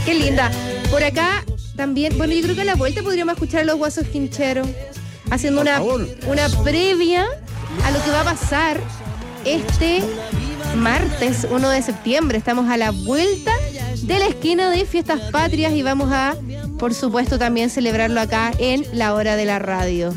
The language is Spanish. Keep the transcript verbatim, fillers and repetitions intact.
Qué linda. Por acá también, bueno, yo creo que a la vuelta podríamos escuchar a los Guasos Quincheros haciendo una, una previa a lo que va a pasar este martes uno de septiembre. Estamos a la vuelta de la esquina de Fiestas Patrias y vamos a, por supuesto, también celebrarlo acá en La Hora de la Radio.